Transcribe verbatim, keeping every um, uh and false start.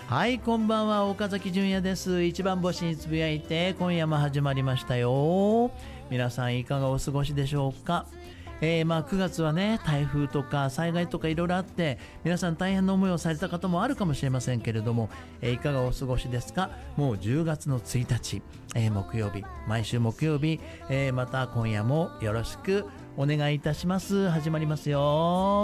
はい、こんばんは、岡崎純也です。一番星につぶやいて、今夜も始まりましたよ。皆さんいかがお過ごしでしょうか。えー、まあくがつはね、台風とか災害とかいろいろあって、皆さん大変な思いをされた方もあるかもしれませんけれども、えー、いかがお過ごしですか。もうじゅうがつのついたち、えー、木曜日、毎週木曜日、えー、また今夜もよろしくお願いいたします。始まりますよ。